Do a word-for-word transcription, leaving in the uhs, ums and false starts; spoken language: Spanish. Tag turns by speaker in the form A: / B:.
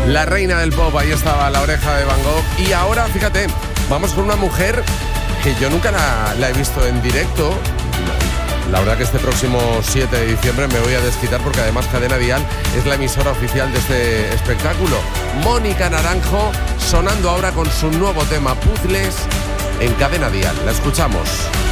A: La reina del pop, ahí estaba La Oreja de Van Gogh. Y ahora, fíjate, vamos con una mujer que yo nunca la, la he visto en directo. La verdad que este próximo siete de diciembre me voy a desquitar porque además Cadena Dial es la emisora oficial de este espectáculo. Mónica Naranjo sonando ahora con su nuevo tema Puzzles en Cadena Dial. La escuchamos.